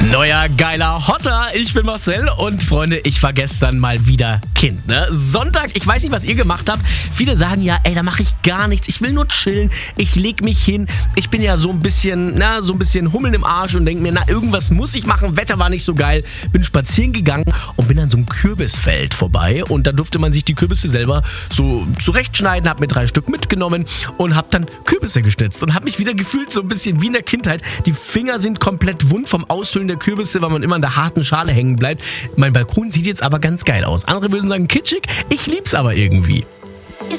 Neuer geiler Hotter, ich bin Marcel und Freunde, ich war gestern mal wieder Kind, ne? Sonntag, ich weiß nicht, was ihr gemacht habt. Viele sagen ja, ey, da mache ich gar nichts, ich will nur chillen, ich leg mich hin. Ich bin ja so ein bisschen Hummeln im Arsch und denke mir, irgendwas muss ich machen, Wetter war nicht so geil. Bin spazieren gegangen und bin an so einem Kürbisfeld vorbei und da durfte man sich die Kürbisse selber so zurechtschneiden, hab mir 3 Stück mitgenommen und hab dann Kürbisse geschnitzt und hab mich wieder gefühlt so ein bisschen wie in der Kindheit. Die Finger sind komplett wund vom Aushöhlen der Kürbisse, weil man immer an der harten Schale hängen bleibt. Mein Balkon sieht jetzt aber ganz geil aus. Andere würden sagen kitschig, ich lieb's aber irgendwie.